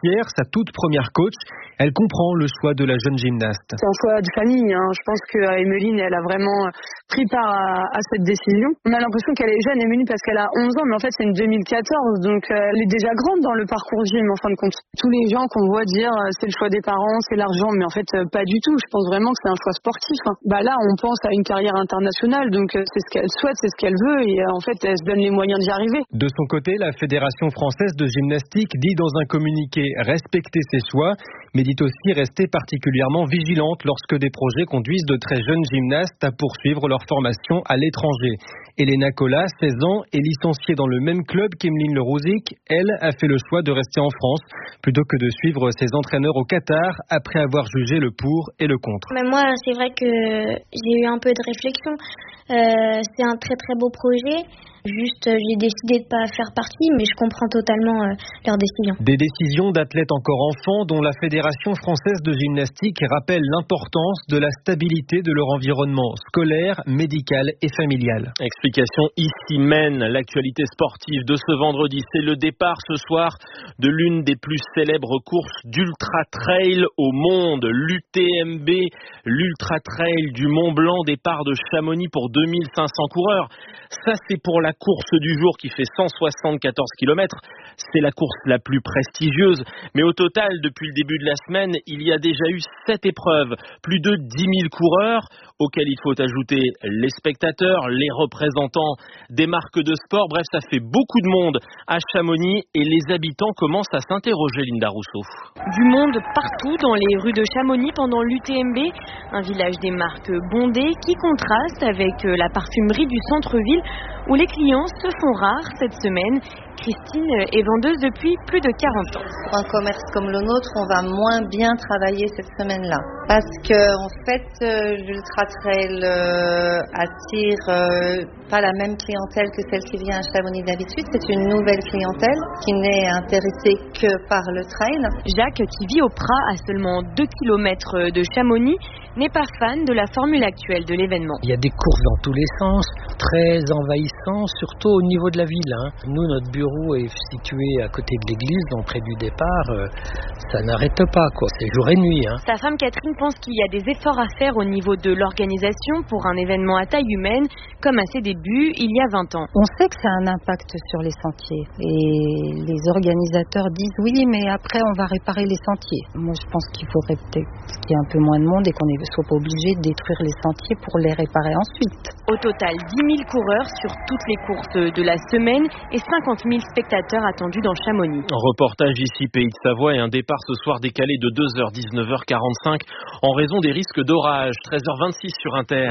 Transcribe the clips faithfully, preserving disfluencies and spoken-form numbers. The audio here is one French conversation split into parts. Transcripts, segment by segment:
Pierre, sa toute première coach. Elle comprend le choix de la jeune gymnaste. C'est un choix de famille. Hein. Je pense que Emeline, elle a vraiment pris part à, à cette décision. On a l'impression qu'elle est jeune, Emeline, parce qu'elle a onze ans, mais en fait, c'est une deux mille quatorze. Donc, euh, elle est déjà grande dans le parcours gym, en fin de compte. Tous les gens qu'on voit dire euh, c'est le choix des parents, c'est l'argent, mais en fait, euh, pas du tout. Je pense vraiment que c'est un choix sportif. Hein. Bah là, on pense à une carrière internationale, donc euh, c'est ce qu'elle souhaite, c'est ce qu'elle veut, et euh, en fait, elle se donne les moyens d'y arriver. De son côté, la Fédération française de gymnastique dit dans un communiqué respecter ses choix, mais dit aussi rester particulièrement vigilante lorsque des projets conduisent de très jeunes gymnastes à poursuivre leur formation à l'étranger. Elena Colas, seize ans, est licenciée dans le même club qu'Emeline Lerouzic. Elle a fait le choix de rester en France plutôt que de suivre ses entraîneurs au Qatar après avoir jugé le pour et le contre. Mais moi, c'est vrai que j'ai eu un peu de réflexion. Euh, c'est un très très beau projet. Juste, j'ai décidé de pas faire partie, mais je comprends totalement euh, leurs décisions. Des décisions d'athlètes encore enfants dont la Fédération française de gymnastique rappelle l'importance de la stabilité de leur environnement scolaire, médical et familial. Explication ici mène l'actualité sportive de ce vendredi. C'est le départ ce soir de l'une des plus célèbres courses d'ultra trail au monde, l'U T M B, l'Ultra Trail du Mont Blanc, départ de Chamonix pour deux mille cinq cents coureurs. Ça, c'est pour la course du jour qui fait cent soixante-quatorze kilomètres. C'est la course la plus prestigieuse. Mais au total, depuis le début de la semaine, il y a déjà eu sept épreuves. Plus de dix mille coureurs, auxquels il faut ajouter les spectateurs, les représentants des marques de sport. Bref, ça fait beaucoup de monde à Chamonix et les habitants commencent à s'interroger, Linda Rousseau. Du monde partout dans les rues de Chamonix pendant l'U T M B. Un village des marques bondé qui contraste avec la parfumerie du centre-ville où les clients se font rares cette semaine. Christine est vendeuse depuis plus de quarante ans. Pour un commerce comme le nôtre, on va moins bien travailler cette semaine-là. Parce que, en fait, euh, l'Ultra Trail euh, attire euh, pas la même clientèle que celle qui vient à Chamonix d'habitude. C'est une nouvelle clientèle qui n'est intéressée que par le trail. Jacques, qui vit au Prat à seulement deux kilomètres de Chamonix, n'est pas fan de la formule actuelle de l'événement. Il y a des courses dans tous les sens, très envahissants, surtout au niveau de la ville. Hein. Nous, notre bureau est situé à côté de l'église, donc près du départ, euh, ça n'arrête pas, quoi. C'est jour et nuit. Hein. Sa femme Catherine pense qu'il y a des efforts à faire au niveau de l'organisation pour un événement à taille humaine, comme à ses débuts il y a vingt ans. On sait que ça a un impact sur les sentiers et les organisateurs disent oui, mais après on va réparer les sentiers. Moi je pense qu'il faudrait peut-être qu'il y ait un peu moins de monde et qu'on ne soit pas obligé de détruire les sentiers pour les réparer ensuite. Au total, dix mille coureurs sur toutes les courses de la semaine et cinquante mille spectateurs attendus dans Chamonix. Reportage ici Pays de Savoie et un départ ce soir décalé de deux heures, dix-neuf heures quarante-cinq en raison des risques d'orage. treize heures vingt-six sur Inter.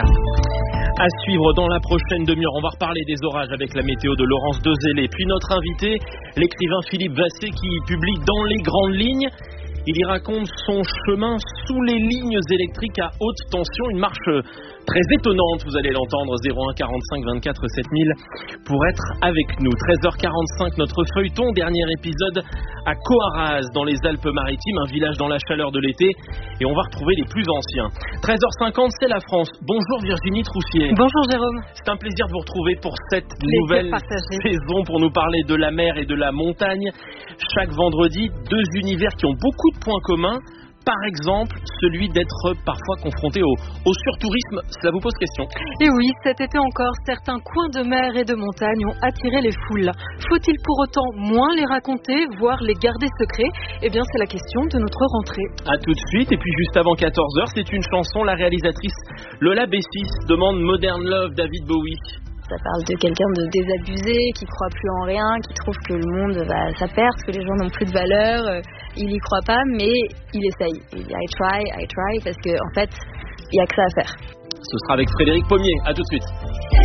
À suivre dans la prochaine demi-heure, on va reparler des orages avec la météo de Laurence Dezellé. Puis notre invité, l'écrivain Philippe Vassé qui publie Dans les grandes lignes. Il y raconte son chemin sous les lignes électriques à haute tension, une marche très étonnante, vous allez l'entendre, zéro un quarante-cinq vingt-quatre sept mille pour être avec nous. treize heures quarante-cinq, notre feuilleton, dernier épisode à Coarraze dans les Alpes-Maritimes, un village dans la chaleur de l'été, et on va retrouver les plus anciens. treize heures cinquante, c'est la France. Bonjour Virginie Troussier. Bonjour Jérôme. C'est un plaisir de vous retrouver pour cette nouvelle saison pour nous parler de la mer et de la montagne. Chaque vendredi, deux univers qui ont beaucoup de points communs. Par exemple, celui d'être parfois confronté au, au surtourisme. Cela vous pose question? Et oui, cet été encore, certains coins de mer et de montagne ont attiré les foules. Faut-il pour autant moins les raconter, voire les garder secrets? Eh bien, c'est la question de notre rentrée. A tout de suite. Et puis juste avant quatorze heures, c'est une chanson. La réalisatrice Lola Bessis demande Modern Love, David Bowie. Ça parle de quelqu'un de désabusé, qui croit plus en rien, qui trouve que le monde va sa perte, que les gens n'ont plus de valeur. Il y croit pas, mais il essaye. Il dit I try, I try, parce qu'en en fait, il n'y a que ça à faire. Ce sera avec Frédéric Pommier. À tout de suite.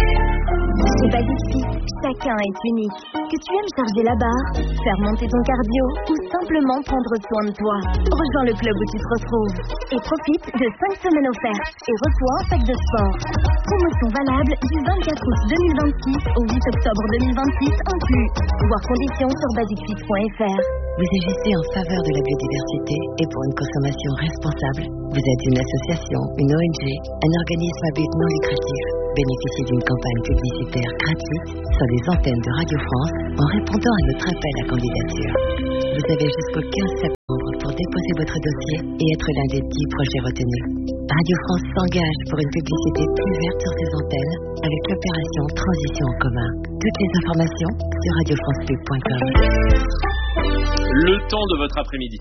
C'est pas difficile, chacun est unique. Que tu aimes charger la barre, faire monter ton cardio ou simplement prendre soin de toi. Rejoins le club où tu te retrouves et profite de cinq semaines offertes et reçois un sac de sport. Promotion valable du vingt-quatre août deux mille vingt-six au huit octobre deux mille vingt-six inclus. Voir conditions sur basic fit point f r. Vous agissez en faveur de la biodiversité et pour une consommation responsable. Vous êtes une association, une O N G, un organisme à but non lucratif. bénéficiez d'une campagne publicitaire gratuite sur les antennes de Radio France en répondant à notre appel à candidature. Vous avez jusqu'au quinze septembre pour déposer votre dossier et être l'un des dix projets retenus. Radio France s'engage pour une publicité plus verte sur ses antennes avec l'opération Transition en commun. Toutes les informations sur radio france pub point com. Le temps de votre après-midi.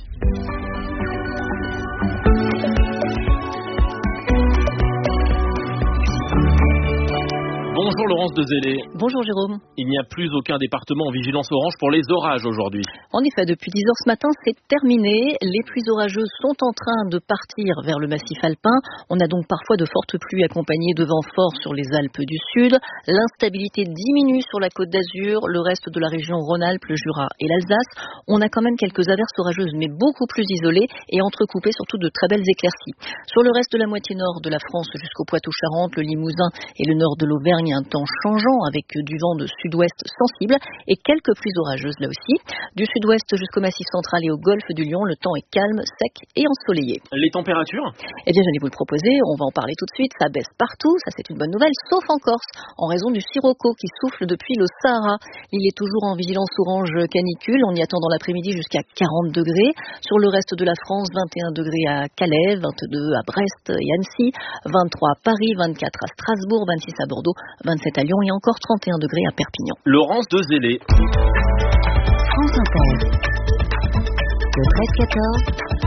Bonjour Laurence Dezellé. Bonjour Jérôme. Il n'y a plus aucun département en vigilance orange pour les orages aujourd'hui. En effet, depuis dix heures ce matin, c'est terminé. Les pluies orageuses sont en train de partir vers le massif alpin. On a donc parfois de fortes pluies accompagnées de vents forts sur les Alpes du Sud. L'instabilité diminue sur la Côte d'Azur, le reste de la région Rhône-Alpes, le Jura et l'Alsace. On a quand même quelques averses orageuses, mais beaucoup plus isolées et entrecoupées surtout de très belles éclaircies. Sur le reste de la moitié nord de la France jusqu'au Poitou-Charentes, le Limousin et le nord de l'Auvergne, un temps changeant avec du vent de sud-ouest sensible et quelques pluies orageuses là aussi. Du sud-ouest jusqu'au massif central et au golfe du Lion, le temps est calme, sec et ensoleillé. Les températures ? Eh bien, j'allais vous le proposer, on va en parler tout de suite, ça baisse partout, ça c'est une bonne nouvelle, sauf en Corse, en raison du sirocco qui souffle depuis le Sahara. Il est toujours en vigilance orange canicule, on y attend dans l'après-midi jusqu'à quarante degrés. Sur le reste de la France, vingt et un degrés à Calais, vingt-deux à Brest et Annecy, vingt-trois à Paris, vingt-quatre à Strasbourg, vingt-six à Bordeaux, vingt-sept à Lyon et encore trente et un degrés à Perpignan. Laurence Dezellé. France Inter. Le treize quatorze.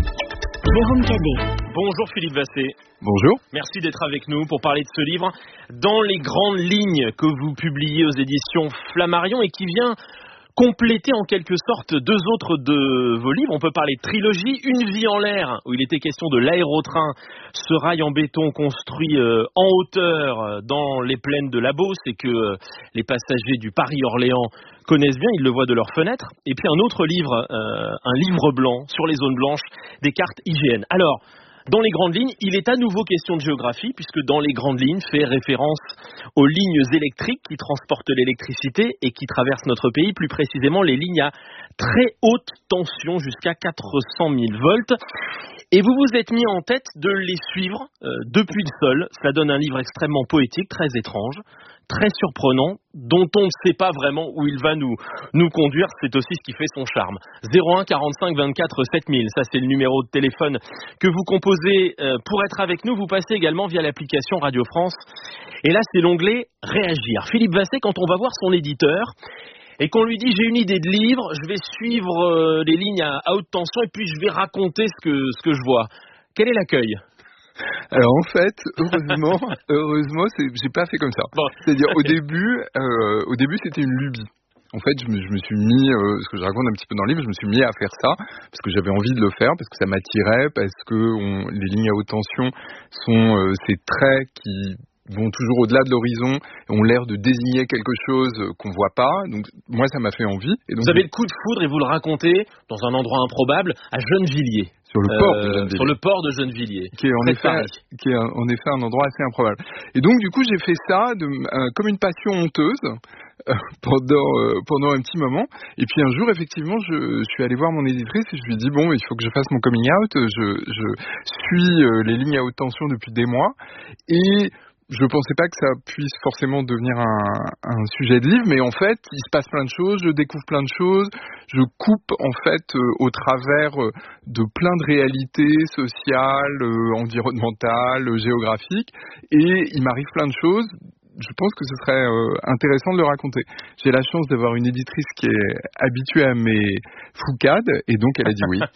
Jérôme Cadet. Bonjour Philippe Vassé. Bonjour. Merci d'être avec nous pour parler de ce livre Dans les grandes lignes que vous publiez aux éditions Flammarion et qui vient compléter en quelque sorte deux autres de vos livres. On peut parler de trilogie, Une vie en l'air, où il était question de l'aérotrain, ce rail en béton construit euh, en hauteur dans les plaines de la Beauce et que euh, les passagers du Paris-Orléans connaissent bien, ils le voient de leurs fenêtres. Et puis un autre livre, euh, un livre blanc sur les zones blanches, des cartes I G N. Alors, dans les grandes lignes, il est à nouveau question de géographie, puisque dans les grandes lignes fait référence aux lignes électriques qui transportent l'électricité et qui traversent notre pays, plus précisément les lignes à très haute tension jusqu'à quatre cent mille volts. Et vous vous êtes mis en tête de les suivre euh, depuis le sol. Cela donne un livre extrêmement poétique, très étrange, très surprenant, dont on ne sait pas vraiment où il va nous, nous conduire. C'est aussi ce qui fait son charme. zéro un quarante-cinq vingt-quatre sept mille, ça c'est le numéro de téléphone que vous composez euh, pour être avec nous. Vous passez également via l'application Radio France. Et là, c'est l'onglet Réagir. Philippe Vassé, quand on va voir son éditeur et qu'on lui dit j'ai une idée de livre, je vais suivre euh, les lignes à, à haute tension et puis je vais raconter ce que, ce que je vois. Quel est l'accueil ? Alors en fait, heureusement, heureusement, c'est, j'ai pas fait comme ça. Bon. C'est-à-dire au début, euh, au début c'était une lubie. En fait, je me, je me suis mis, euh, ce que je raconte un petit peu dans le livre, je me suis mis à faire ça parce que j'avais envie de le faire, parce que ça m'attirait, parce que on, les lignes à haute tension sont euh, ces traits qui vont toujours au-delà de l'horizon, ont l'air de désigner quelque chose qu'on voit pas. Donc moi, ça m'a fait envie. Et donc, vous avez le coup de foudre et vous le racontez dans un endroit improbable à Gennevilliers. Sur le port euh, de Gennevilliers. Sur le port de Gennevilliers. Qui est en effet, qui est en effet un endroit assez improbable. Et donc du coup, j'ai fait ça de, euh, comme une passion honteuse. Euh, pendant euh, pendant un petit moment, et puis un jour effectivement je, je suis allé voir mon éditrice et je lui ai dit bon, il faut que je fasse mon coming out. Je, je suis euh, les lignes à haute tension depuis des mois et je pensais pas que ça puisse forcément devenir un, un sujet de livre, mais en fait, il se passe plein de choses, je découvre plein de choses, je coupe en fait euh, au travers euh, de plein de réalités sociales, euh, environnementales, euh, géographiques, et il m'arrive plein de choses. Je pense que ce serait euh, intéressant de le raconter. J'ai la chance d'avoir une éditrice qui est habituée à mes foucades, et donc elle a dit oui.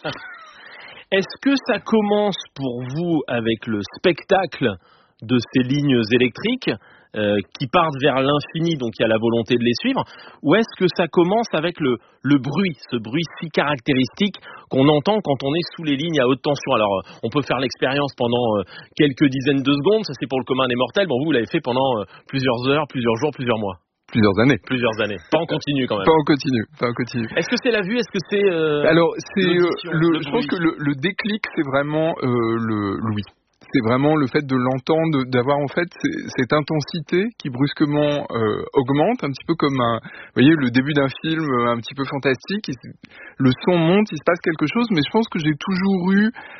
Est-ce que ça commence pour vous avec le spectacle de ces lignes électriques euh, qui partent vers l'infini, donc il y a la volonté de les suivre, ou est-ce que ça commence avec le, le bruit, ce bruit si caractéristique qu'on entend quand on est sous les lignes à haute tension? Alors on peut faire l'expérience pendant euh, quelques dizaines de secondes, ça c'est pour le commun des mortels, bon vous, vous l'avez fait pendant euh, plusieurs heures, plusieurs jours, plusieurs mois. Plusieurs années. Plusieurs années. Pas en continu quand même. Pas en continu. Pas en continu. Est-ce que c'est la vue? Est-ce que c'est euh, Alors c'est euh, le, le je pense que le, le déclic c'est vraiment euh, le l'ouïe. C'est vraiment le fait de l'entendre, d'avoir en fait cette intensité qui brusquement euh, augmente, un petit peu comme un, vous voyez, le début d'un film un petit peu fantastique. Le son monte, il se passe quelque chose, mais je pense que j'ai toujours eu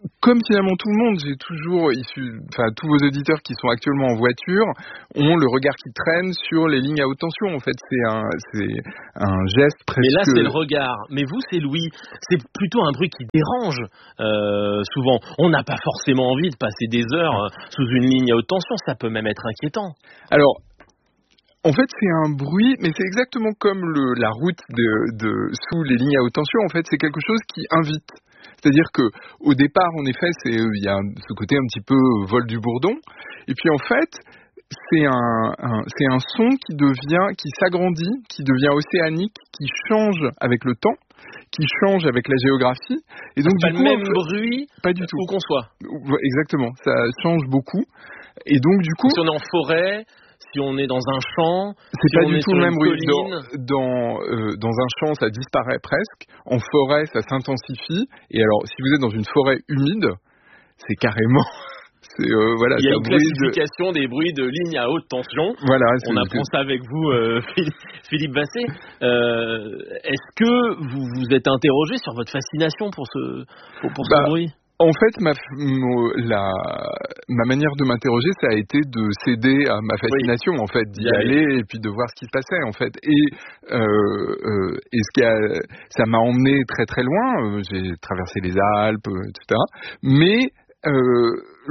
comme finalement tout le monde, j'ai toujours, enfin tous vos auditeurs qui sont actuellement en voiture ont le regard qui traîne sur les lignes à haute tension. En fait, c'est un, c'est un geste presque. Mais là, c'est le regard. Mais vous, c'est l'ouïe. C'est plutôt un bruit qui dérange euh, souvent. On n'a pas forcément envie de passer des heures sous une ligne à haute tension. Ça peut même être inquiétant. Alors. En fait, c'est un bruit, mais c'est exactement comme le, la route de, de, sous les lignes à haute tension. En fait, c'est quelque chose qui invite. C'est-à-dire que au départ, en effet, c'est il y a ce côté un petit peu vol du bourdon. Et puis en fait, c'est un, un c'est un son qui devient, qui s'agrandit, qui devient océanique, qui change avec le temps, qui change avec la géographie. Et donc c'est du pas coup, le même bruit. Pas du tout. Où qu'on soit. Exactement. Ça change beaucoup. Et donc du coup, si on est en forêt. Si on est dans un champ, c'est si pas on du est tout sur le même bruit. colline. Dans dans, euh, dans un champ, ça disparaît presque. En forêt, ça s'intensifie. Et alors, si vous êtes dans une forêt humide, c'est carrément. C'est, euh, voilà, il y a une classification de... des bruits de lignes à haute tension. Voilà, on apprend ça avec vous, euh, Philippe Basset. Euh, est-ce que vous vous êtes interrogé sur votre fascination pour ce pour, pour bah, ce bruit? En fait, ma, la, ma manière de m'interroger, ça a été de céder à ma fascination, oui. en fait, d'y aller et puis de voir ce qui se passait, en fait. Et, euh, euh, et ce qui a, ça m'a emmené très très loin. J'ai traversé les Alpes, et cetera. Mais euh,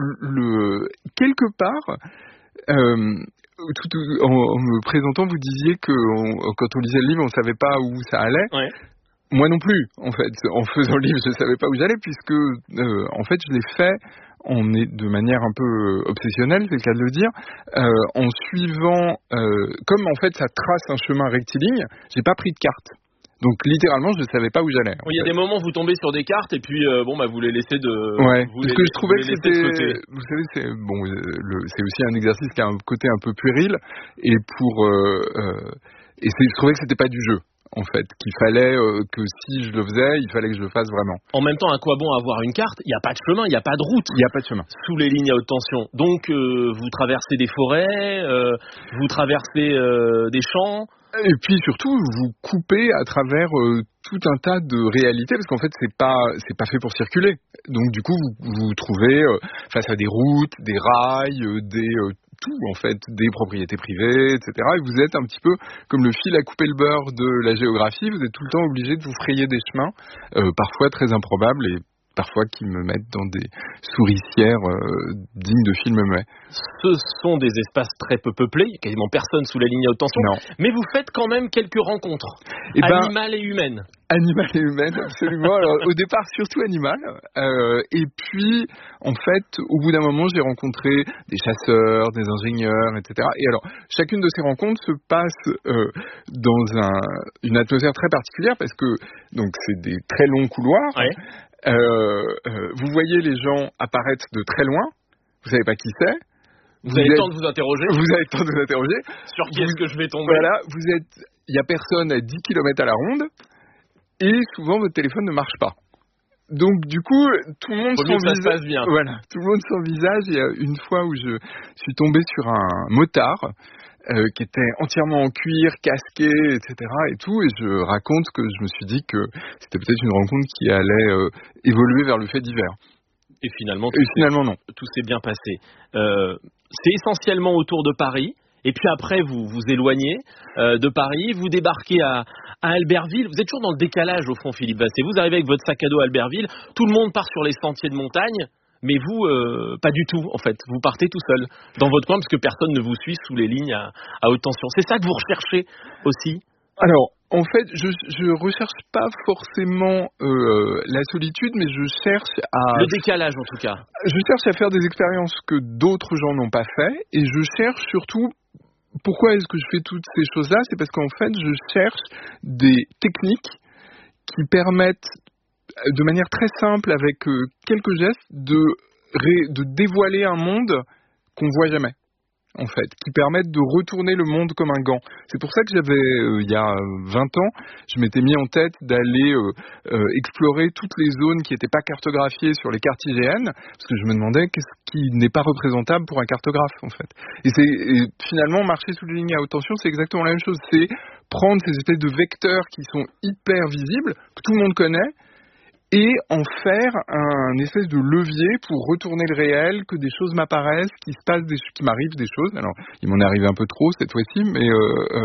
le, quelque part, euh, tout, en, en me présentant, vous disiez que on, quand on lisait le livre, on savait pas où ça allait. Ouais. Moi non plus, en fait, en faisant le livre, je ne savais pas où j'allais, puisque, euh, en fait, je l'ai fait on est de manière un peu obsessionnelle, c'est le cas de le dire, euh, en suivant, euh, comme en fait ça trace un chemin rectiligne, j'ai pas pris de carte. Donc littéralement, je ne savais pas où j'allais. Il y a des moments où vous tombez sur des cartes et puis euh, bon bah vous les laissez de. Ouais. Vous parce les, que je trouvais que c'était, de vous savez, c'est bon, le, c'est aussi un exercice qui a un côté un peu puéril et pour euh, euh, et c'est, je trouvais que c'était pas du jeu. En fait, qu'il fallait euh, que si je le faisais, il fallait que je le fasse vraiment. En même temps, à quoi bon avoir une carte ? Il n'y a pas de chemin, il n'y a pas de route. Il n'y a pas de chemin. Sous les lignes à haute tension. Donc, euh, vous traversez des forêts, euh, vous traversez euh, des champs. Et puis surtout, vous coupez à travers euh, tout un tas de réalités, parce qu'en fait, c'est pas c'est pas fait pour circuler. Donc du coup, vous vous trouvez euh, face à des routes, des rails, euh, des euh, tout en fait, des propriétés privées, et cetera. Et vous êtes un petit peu comme le fil à couper le beurre de la géographie. Vous êtes tout le temps obligé de vous frayer des chemins, euh, parfois très improbables et parfois qui me mettent dans des souricières euh, dignes de films muets. Ce sont des espaces très peu peuplés, il n'y a quasiment personne sous la ligne à haute tension, non. Mais vous faites quand même quelques rencontres, et ben, animales et humaines. Animales et humaines, absolument. Alors, au départ, surtout animales. Euh, et puis, en fait, au bout d'un moment, j'ai rencontré des chasseurs, des ingénieurs, et cetera. Et alors, chacune de ces rencontres se passe euh, dans un, une atmosphère très particulière parce que donc c'est des très longs couloirs. Ouais. Euh, euh, vous voyez les gens apparaître de très loin, vous savez pas qui c'est. Vous, vous avez le temps de vous interroger. Vous avez le temps de vous interroger. Sur qui vous, est-ce que je vais tomber ? Voilà, vous êtes, il y a personne à dix kilomètres à la ronde, et souvent votre téléphone ne marche pas. Donc du coup, tout le monde sans visage. Ça se passe bien. Voilà, tout le monde sans visage. Il y a une fois où je suis tombé sur un motard. Euh, qui était entièrement en cuir, casqué, et cetera et tout, et je raconte que je me suis dit que c'était peut-être une rencontre qui allait euh, évoluer vers le fait divers. Et finalement, et finalement non. Tout s'est bien passé. Euh, c'est essentiellement autour de Paris, et puis après vous vous éloignez euh, de Paris, vous débarquez à, à Albertville, vous êtes toujours dans le décalage au fond, Philippe Basset. Vous arrivez avec votre sac à dos à Albertville, tout le monde part sur les sentiers de montagne, mais vous, euh, pas du tout, en fait. Vous partez tout seul dans votre coin parce que personne ne vous suit sous les lignes à, à haute tension. C'est ça que vous recherchez aussi ? Alors, en fait, je ne recherche pas forcément euh, la solitude, mais je cherche à... Le décalage, en tout cas. Je cherche à faire des expériences que d'autres gens n'ont pas fait, et je cherche surtout... Pourquoi est-ce que je fais toutes ces choses-là ? C'est parce qu'en fait, je cherche des techniques qui permettent de manière très simple, avec euh, quelques gestes, de, ré, de dévoiler un monde qu'on voit jamais, en fait, qui permettent de retourner le monde comme un gant. C'est pour ça que j'avais, euh, il y a vingt ans, je m'étais mis en tête d'aller euh, euh, explorer toutes les zones qui n'étaient pas cartographiées sur les cartes I G N, parce que je me demandais qu'est-ce qui n'est pas représentable pour un cartographe, en fait. Et, c'est, et finalement, marcher sous les lignes à haute tension, c'est exactement la même chose. C'est prendre ces espèces de vecteurs qui sont hyper visibles, que tout le monde connaît, et en faire un espèce de levier pour retourner le réel, que des choses m'apparaissent, qu'il se passe, des, qu'il m'arrive des choses. Alors, il m'en est arrivé un peu trop cette fois-ci, mais euh, euh,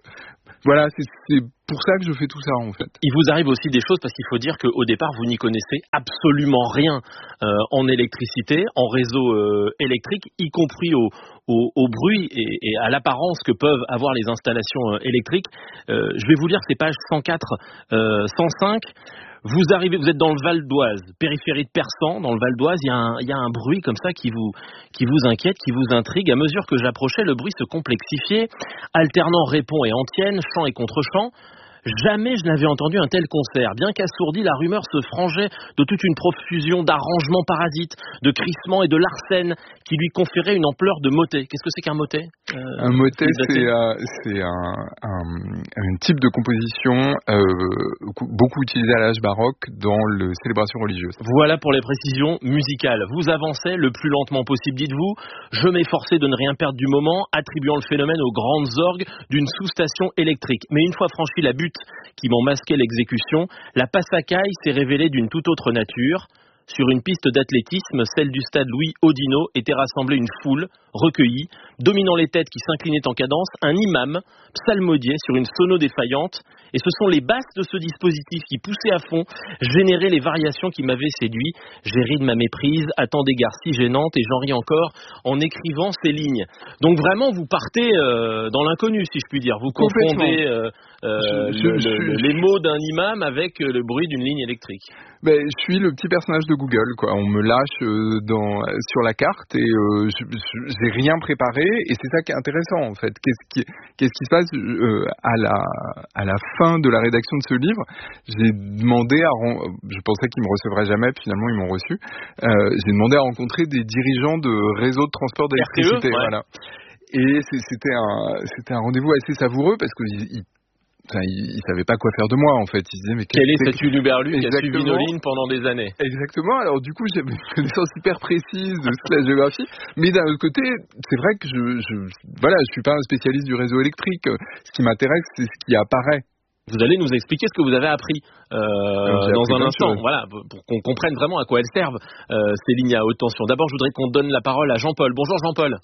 voilà, c'est, c'est pour ça que je fais tout ça en fait. Il vous arrive aussi des choses parce qu'il faut dire qu'au départ, vous n'y connaissez absolument rien euh, en électricité, en réseau euh, électrique, y compris au, au, au bruit et, et à l'apparence que peuvent avoir les installations euh, électriques. Euh, je vais vous lire ces pages cent quatre, euh, cent cinq. Vous arrivez, vous êtes dans le Val d'Oise, périphérie de Persan, dans le Val d'Oise, il y a un, il y a un bruit comme ça qui vous, qui vous inquiète, qui vous intrigue. À mesure que j'approchais, le bruit se complexifiait, alternant répons et antiennes, chant et contre-chant. Jamais je n'avais entendu un tel concert. Bien qu'assourdi, la rumeur se frangeait de toute une profusion d'arrangements parasites, de crissements et de larcènes qui lui conféraient une ampleur de motet. Qu'est-ce que c'est qu'un motet euh, Un motet, c'est, euh, c'est un, un, un type de composition euh, beaucoup utilisé à l'âge baroque dans les célébrations religieuses. Voilà pour les précisions musicales. Vous avancez le plus lentement possible, dites-vous. Je m'efforçais de ne rien perdre du moment, attribuant le phénomène aux grandes orgues d'une sous-station électrique. Mais une fois franchi la butte qui m'ont masqué l'exécution, la passacaille s'est révélée d'une toute autre nature. Sur une piste d'athlétisme, celle du stade Louis Oudinot, était rassemblée une foule, recueillie, dominant les têtes qui s'inclinaient en cadence, un imam psalmodiait sur une sono défaillante, et ce sont les basses de ce dispositif qui, poussées à fond, généraient les variations qui m'avaient séduit. J'ai ri de ma méprise, à tant d'égards si gênantes, et j'en ris encore en écrivant ces lignes. Donc vraiment, vous partez euh, dans l'inconnu, si je puis dire. Vous confondez euh, euh, je, je, le, je, le, je, les mots d'un imam avec le bruit d'une ligne électrique. Ben, je suis le petit personnage de Google, quoi. On me lâche euh, dans, sur la carte et euh, je, je, j'ai rien préparé, et c'est ça qui est intéressant en fait. Qu'est-ce qui, qu'est-ce qui se passe euh, à la à la fin de la rédaction de ce livre? J'ai demandé à, je pensais qu'ils me recevraient jamais, puis finalement ils m'ont reçu. Euh, j'ai demandé à rencontrer des dirigeants de réseaux de transport d'électricité, ouais. Voilà. Et c'était un c'était un rendez-vous assez savoureux parce que ils, Enfin, ils, ils savaient pas quoi faire de moi en fait. Ils disaient mais quel est cet uluberlu qui a suivi nos lignes pendant des années? Exactement. Alors du coup j'avais une connaissance hyper précise de toute la géographie, mais d'un autre côté c'est vrai que je, je voilà je suis pas un spécialiste du réseau électrique. Ce qui m'intéresse c'est ce qui apparaît. Vous allez nous expliquer ce que vous avez appris euh, dans un instant, voilà, pour qu'on comprenne vraiment à quoi elles servent euh, ces lignes à haute tension. D'abord je voudrais qu'on donne la parole à Jean-Paul. Bonjour Jean-Paul.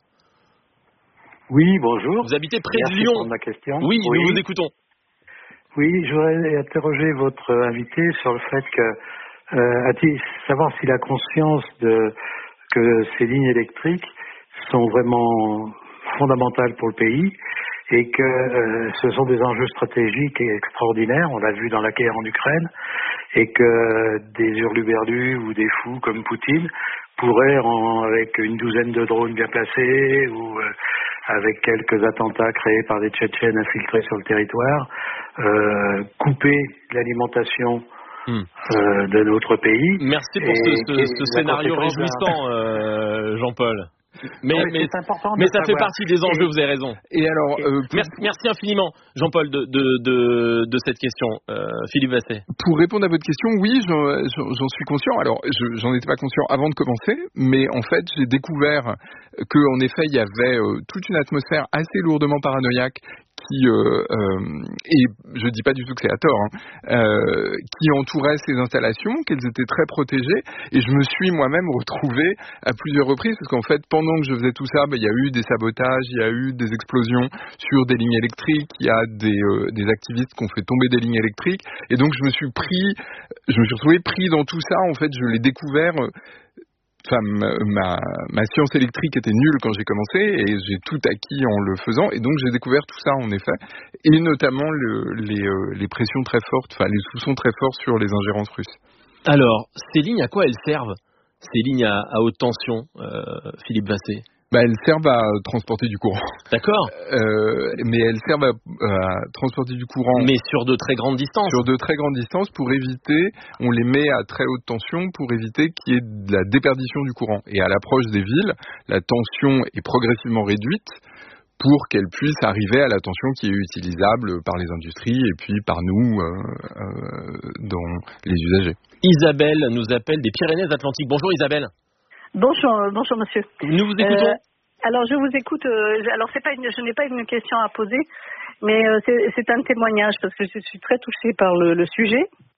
Oui, bonjour. Vous habitez près Merci de Lyon. pour ma question. Oui, oui, nous vous écoutons. Oui, je voudrais interroger votre invité sur le fait que, euh, a-t-il savoir s'il a conscience de que ces lignes électriques sont vraiment fondamentales pour le pays et que euh, ce sont des enjeux stratégiques et extraordinaires, on l'a vu dans la guerre en Ukraine, et que des hurluberlus ou des fous comme Poutine pourraient, en, avec une douzaine de drones bien placés ou euh, avec quelques attentats créés par des Tchétchènes infiltrés sur le territoire, euh, couper l'alimentation mmh. euh, de notre pays. Merci pour ce, ce, ce scénario réjouissant, euh, Jean-Paul. Mais, non, mais, mais, mais ça fait partie des enjeux, vous avez raison. Et alors, euh, pour... merci, merci infiniment, Jean-Paul, de, de, de, de cette question. Euh, Philippe Basset. Pour répondre à votre question, oui, j'en, j'en suis conscient. Alors, je, j'en étais pas conscient avant de commencer, mais en fait, j'ai découvert qu'en effet, il y avait euh, toute une atmosphère assez lourdement paranoïaque qui, euh, euh, et je dis pas du tout que c'est à tort, hein, euh, qui entourait ces installations, qu'elles étaient très protégées, et je me suis moi-même retrouvé à plusieurs reprises, parce qu'en fait, pendant que je faisais tout ça, bah, il y a eu des sabotages, il y a eu des explosions sur des lignes électriques, il y a des, euh, des activistes qui ont fait tomber des lignes électriques, et donc je me suis pris, je me suis retrouvé pris dans tout ça, en fait, je l'ai découvert... Euh, Enfin, ma, ma science électrique était nulle quand j'ai commencé et j'ai tout acquis en le faisant, et donc j'ai découvert tout ça en effet, et notamment le, les, euh, les pressions très fortes, enfin les soupçons très forts sur les ingérences russes. Alors, ces lignes, à quoi elles servent, ces lignes à, à haute tension, euh, Philippe Basset? Bah, elles servent à transporter du courant. D'accord. Euh, mais elles servent à, à transporter du courant. Mais sur de très grandes distances. Sur de très grandes distances pour éviter, on les met à très haute tension pour éviter qu'il y ait de la déperdition du courant. Et à l'approche des villes, la tension est progressivement réduite pour qu'elle puisse arriver à la tension qui est utilisable par les industries et puis par nous, euh, euh, dans les usagers. Isabelle nous appelle des Pyrénées-Atlantiques. Bonjour Isabelle. Bonjour, bonjour monsieur. Nous vous écoutons. Euh, alors je vous écoute. Euh, alors c'est pas une, je n'ai pas une question à poser, mais euh, c'est, c'est un témoignage parce que je suis très touchée par le, le sujet.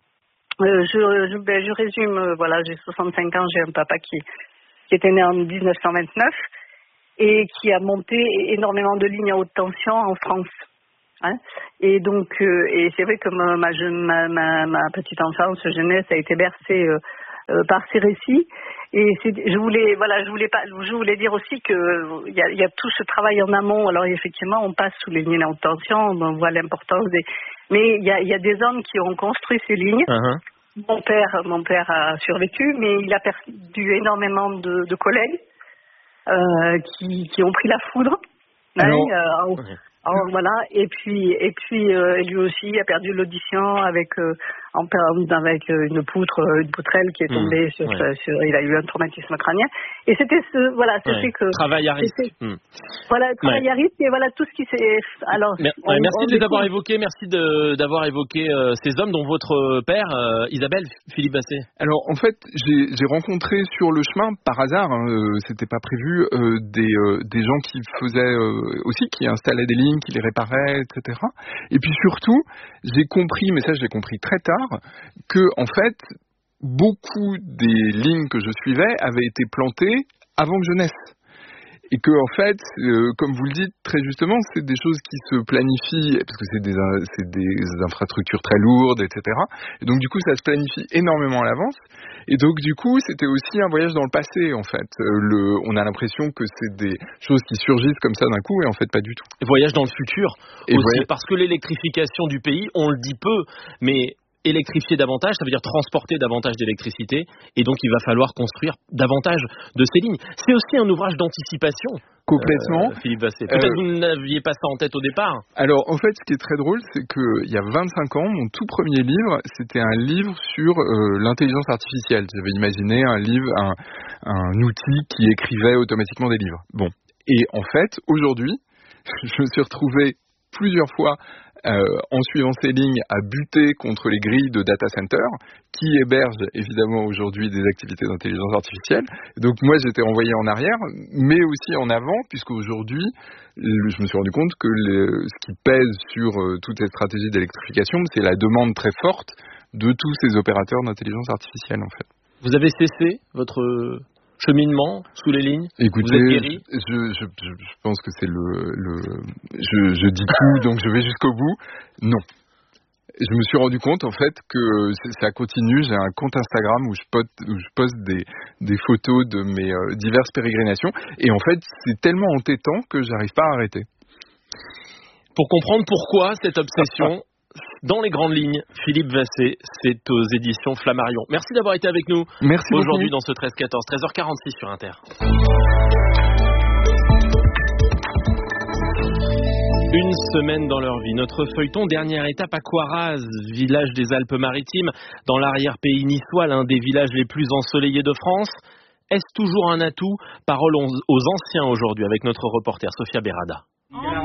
Euh, je, je, ben, je résume, euh, voilà, j'ai soixante-cinq ans, j'ai un papa qui, qui était né en dix-neuf cent vingt-neuf et qui a monté énormément de lignes à haute tension en France. Hein. Et donc, euh, et c'est vrai que ma, ma, ma, ma, ma petite enfance, jeunesse a été bercée euh, euh, par ces récits. Et c'est, je voulais, voilà, je voulais pas, je voulais dire aussi que il y a, y a tout ce travail en amont. Alors effectivement, on passe sous les lignes à haute tension, on voit l'importance des, mais il y a, y a des hommes qui ont construit ces lignes. Uh-huh. Mon père, mon père a survécu, mais il a perdu énormément de, de collègues euh, qui, qui ont pris la foudre. Alors, hein, euh, okay. Alors, voilà, et puis et puis euh, lui aussi a perdu l'audition avec euh, en, avec une poutre, une poutrelle qui est tombée mmh, sur, ouais. sur, il a eu un traumatisme crânien. Et c'était ce voilà, c'était ouais. que travail à risque. Mmh. Voilà, travail ouais. à risque et voilà tout ce qui s'est. Alors, Mer- on, merci on de les avoir évoqués, merci de, d'avoir évoqué euh, ces hommes, dont votre père, euh, Isabelle, Philippe Basset. Alors en fait, j'ai, j'ai rencontré sur le chemin par hasard, hein, euh, c'était pas prévu, euh, des euh, des gens qui faisaient euh, aussi, qui installaient des lignes, qui les réparaient, et cetera. Et puis surtout, j'ai compris, mais ça je l'ai compris très tard, que en fait, beaucoup des lignes que je suivais avaient été plantées avant que je naisse. Et que en fait, euh, comme vous le dites très justement, c'est des choses qui se planifient, parce que c'est des, c'est des infrastructures très lourdes, et cetera. Et donc du coup, ça se planifie énormément à l'avance. Et donc du coup, c'était aussi un voyage dans le passé, en fait. Euh, le, on a l'impression que c'est des choses qui surgissent comme ça d'un coup, et en fait pas du tout. Voyage dans le futur et aussi, voyage... parce que l'électrification du pays, on le dit peu, mais électrifier davantage, ça veut dire transporter davantage d'électricité, et donc il va falloir construire davantage de ces lignes. C'est aussi un ouvrage d'anticipation. Complètement. Euh, Philippe Basset. Peut-être euh, que vous n'aviez pas ça en tête au départ. Alors, en fait, ce qui est très drôle, c'est qu'il y a vingt-cinq ans, mon tout premier livre, c'était un livre sur euh, l'intelligence artificielle. J'avais imaginé un livre, un, un outil qui écrivait automatiquement des livres. Bon. Et en fait, aujourd'hui, je me suis retrouvé plusieurs fois Euh, en suivant ces lignes, à buter contre les grilles de data center qui hébergent évidemment aujourd'hui des activités d'intelligence artificielle. Donc moi j'étais renvoyé en arrière, mais aussi en avant, puisqu'aujourd'hui je me suis rendu compte que les, ce qui pèse sur euh, toutes ces stratégies d'électrification, c'est la demande très forte de tous ces opérateurs d'intelligence artificielle en fait. Vous avez cessé votre cheminement sous les lignes? Écoutez, vous êtes guéri? je, je, je, je pense que c'est le, le je, je dis tout, donc je vais jusqu'au bout. Non. Je me suis rendu compte en fait que ça continue. J'ai un compte Instagram où je poste, où je poste des, des photos de mes euh, diverses pérégrinations, et en fait c'est tellement entêtant que j'arrive pas à arrêter. Pour comprendre pourquoi cette obsession. Dans les grandes lignes, Philippe Basset, c'est aux éditions Flammarion. Merci d'avoir été avec nous Merci aujourd'hui beaucoup. Dans ce treize quatorze, treize heures quarante-six sur Inter. Une semaine dans leur vie. Notre feuilleton, dernière étape à Coiraz, village des Alpes-Maritimes, dans l'arrière-pays niçois, l'un des villages les plus ensoleillés de France. Est-ce toujours un atout? Parole aux anciens aujourd'hui avec notre reporter Sophia Berada.